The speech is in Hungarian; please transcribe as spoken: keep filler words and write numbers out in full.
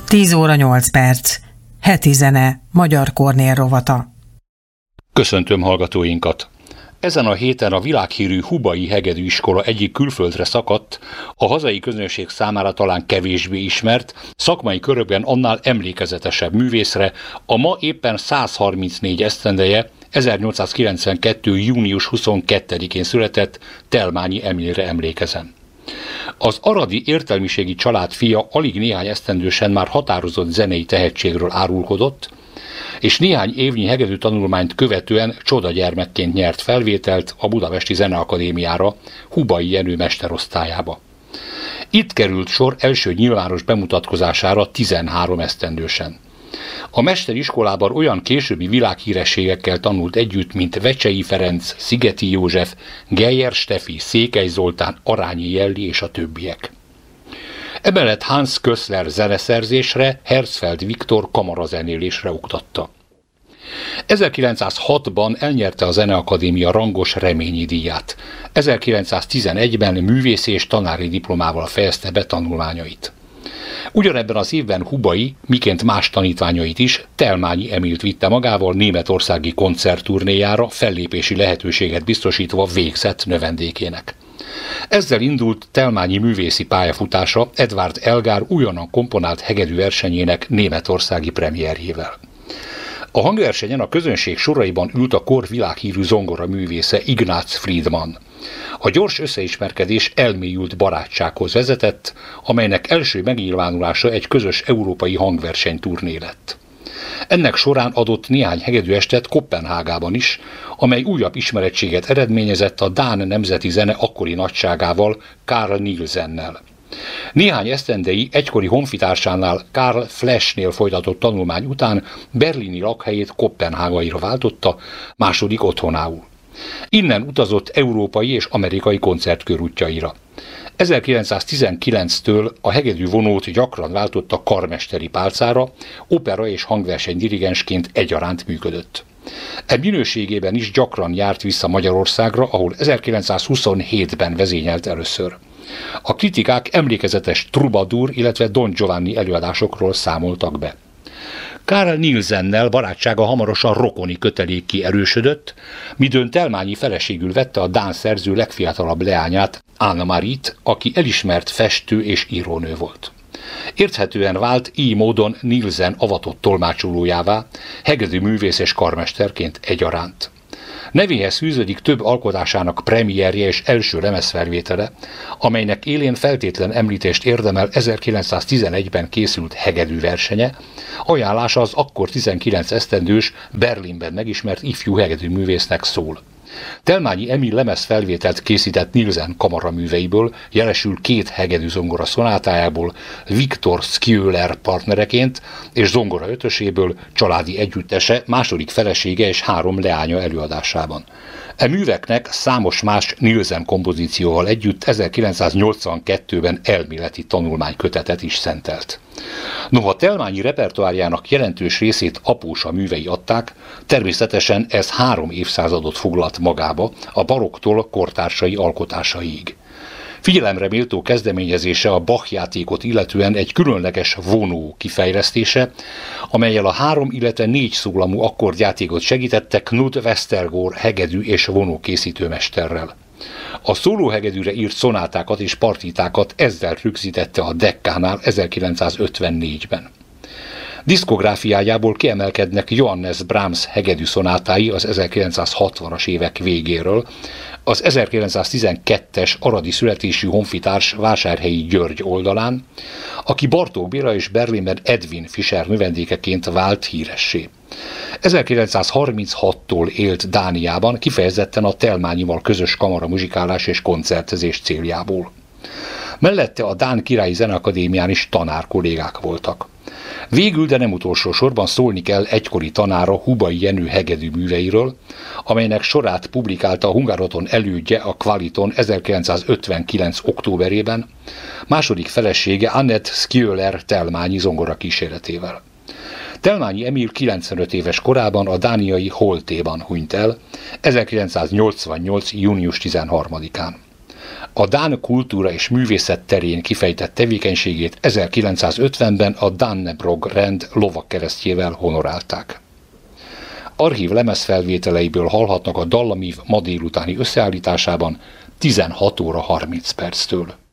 tíz óra nyolc perc. Heti zene. Magyar Kornél rovata. Köszöntöm hallgatóinkat! Ezen a héten a világhírű Hubai Hegedű Iskola egyik külföldre szakadt, a hazai közönség számára talán kevésbé ismert, szakmai körökben annál emlékezetesebb művészre, a ma éppen száz harmincnégy esztendeje, ezernyolcszázkilencvenkettő. június huszonkettedikén született Telmányi Emilre emlékezem. Az aradi értelmiségi család fia alig néhány esztendősen már határozott zenei tehetségről árulkodott, és néhány évnyi hegedű tanulmányt követően csodagyermekként nyert felvételt a Budapesti Zeneakadémiára, Hubai Jenő mesterosztályába. Itt került sor első nyilvános bemutatkozására tizenhárom esztendősen. A mesteriskolában olyan későbbi világhírességekkel tanult együtt, mint Vecsei Ferenc, Szigeti József, Geyer Stefi, Székely Zoltán, Arányi Jelli és a többiek. Emellett Hans Köszler zeneszerzésre, Herzfeld Viktor kamarazenélésre oktatta. ezerkilencszázhatban elnyerte a Zeneakadémia rangos Reményi díját. ezerkilencszáztizenegyben művészi és tanári diplomával fejezte be tanulmányait. Ugyanebben az évben Hubai, miként más tanítványait is, Telmányi Emilt vitte magával németországi koncertturnéjára, fellépési lehetőséget biztosítva végzett növendékének. Ezzel indult Telmányi művészi pályafutása Edvard Elgár újonnan komponált hegedű versenyének németországi premierjével. A hangversenyen a közönség soraiban ült a kor világhírű zongora művésze Ignác Friedman. A gyors összeismerkedés elmélyült barátsághoz vezetett, amelynek első megnyilvánulása egy közös európai hangversenyturné lett. Ennek során adott néhány hegedűestet Koppenhágában is, amely újabb ismerettséget eredményezett a dán nemzeti zene akkori nagyságával, Carl Nielsennel. Néhány esztendei egykori honfitársánál, Karl Fleschnél folytatott tanulmány után berlini lakhelyét Koppenhágaira váltotta, második otthonául. Innen utazott európai és amerikai koncertkörútjaira. ezerkilencszáztizenkilenctől a hegedű vonót gyakran váltotta karmesteri pálcára, opera és hangverseny dirigensként egyaránt működött. E minőségében is gyakran járt vissza Magyarországra, ahol ezerkilencszázhuszonhétben vezényelt először. A kritikák emlékezetes Troubadour, illetve Don Giovanni előadásokról számoltak be. Carl Nielsennel barátsága hamarosan rokoni kötelékké erősödött, midőn Telmányi feleségül vette a dán szerző legfiatalabb leányát, Anna Marit, aki elismert festő és írónő volt. Érthetően vált így módon Nielsen avatott tolmácsolójává, hegedű művész és karmesterként egyaránt. Nevéhez fűződik több alkotásának premierje és első lemezfelvétele, amelynek élén feltétlen említést érdemel ezerkilencszáztizenegyben készült hegedű versenye, ajánlása az akkor tizenkilenc esztendős, Berlinben megismert ifjú hegedű művésznek szól. Telmányi Emil lemezfelvételt készített Nielsen kamaraműveiből, jelesül két hegedű zongora szonátájából, Viktor Skjöler partnereként és zongora ötöséből, családi együttese, második felesége és három leánya előadásában. E műveknek számos más Nielsen kompozícióval együtt ezerkilencszáznyolcvankettőben elméleti tanulmánykötetet is szentelt. Noha Telmányi repertoárjának jelentős részét apósa művei adták, természetesen ez három évszázadot foglalt magába, a barokktól kortársai alkotásaiig. Figyelemre méltó kezdeményezése a Bach játékot illetően egy különleges vonó kifejlesztése, amellyel a három, illetve négy szólamú akkordjátékot segítette Knut Westergaard hegedű és vonó készítőmesterrel. A szólóhegedűre írt szonátákat és partitákat ezzel rögzítette a Dekkánál ezerkilencszázötvennégyben. Diszkográfiájából kiemelkednek Johannes Brahms hegedű szonátái az ezerkilencszázhatvanas évek végéről, az ezerkilencszáztizenkettes aradi születésű honfitárs Vásárhelyi György oldalán, aki Bartók Béla és Berlinben Edwin Fischer növendékeként vált híressé. ezerkilencszázharminchattól élt Dániában, kifejezetten a Telmányival közös kamaramuzsikálás és koncertezés céljából. Mellette a Dán Királyi Zeneakadémián is tanár kollégák voltak. Végül, de nem utolsó sorban szólni kell egykori tanára Hubai Jenő hegedű műveiről, amelynek sorát publikálta a Hungároton elődje a Kvaliton ezerkilencszázötvenkilenc októberében, második felesége Annette Skjöler Telmányi zongora kíséretével. Telmányi Emil kilencvenöt éves korában a dániai Holtéban hunyt el, ezerkilencszáznyolcvannyolc. június tizenharmadikán. A dán kultúra és művészet terén kifejtett tevékenységét ezerkilencszázötvenben a Dannebrog rend lovagkeresztjével honorálták. Archív lemezfelvételeiből hallhatnak a Dallamív ma délutáni összeállításában tizenhat óra harminc perctől.